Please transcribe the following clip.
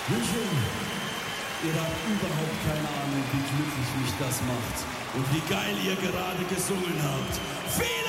München, ihr habt überhaupt keine Ahnung, wie glücklich mich das macht und wie geil ihr gerade gesungen habt. Vielen